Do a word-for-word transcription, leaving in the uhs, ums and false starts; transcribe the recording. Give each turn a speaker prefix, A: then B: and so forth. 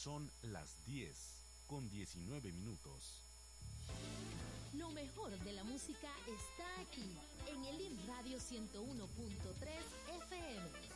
A: Son las diez con diecinueve minutos.
B: Lo mejor de la música está aquí, en el I M Radio ciento uno punto tres F M.